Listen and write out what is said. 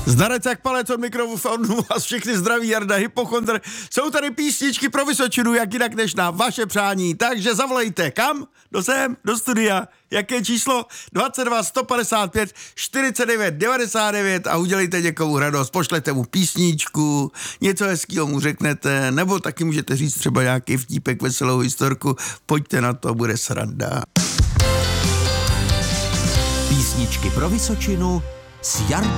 Zdarec jak palec od mikrofonu, vás všechny zdraví Jarda Hypochondr. Jsou tady písničky pro Vysočinu, jak jinak než na vaše přání. Takže zavolejte. Kam? Do studia. Jaké číslo? 22 155 49 99 a udělejte někomu radost. Pošlete mu písničku, něco hezkýho mu řeknete, nebo taky můžete říct třeba nějaký vtípek, veselou historku. Pojďte na to, bude sranda. Písničky pro Vysočinu s Jardou